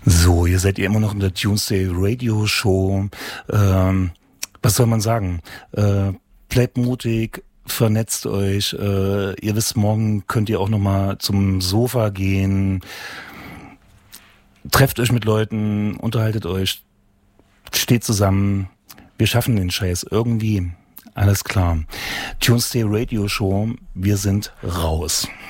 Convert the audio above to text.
So, ihr seid ja immer noch in der Tuesday Radio Show. Was soll man sagen? Bleibt mutig, vernetzt euch. Ihr wisst, morgen könnt ihr auch nochmal zum Sofa gehen. Trefft euch mit Leuten, unterhaltet euch, steht zusammen. Wir schaffen den Scheiß irgendwie. Alles klar. Tuesday Radio Show, wir sind raus.